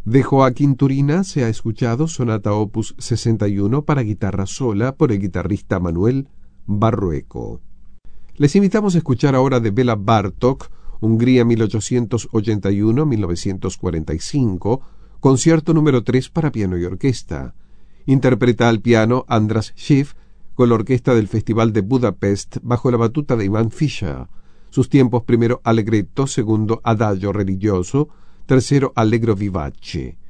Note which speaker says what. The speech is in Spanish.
Speaker 1: De Joaquín Turina se ha escuchado Sonata Opus 61 para guitarra sola por el guitarrista Manuel Barrueco. Les invitamos a escuchar ahora de Béla Bartók, Hungría 1881-1945, concierto número 3 para piano y orquesta. Interpreta al piano András Schiff con la orquesta del Festival de Budapest bajo la batuta de Ivan Fischer. Sus tiempos: primero allegretto, segundo adagio religioso, tercero allegro vivace.